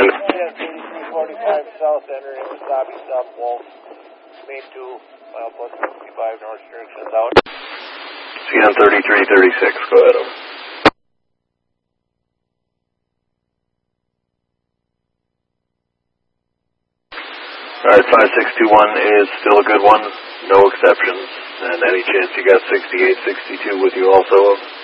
command. Yes, 8345 south, entering Wasabi Stop Wolf, main 2, mile plus 55 north directions out. CN 3336, go ahead, over. Alright, 5621 is still a good one, no exceptions, and any chance you got 6862 with you also, over?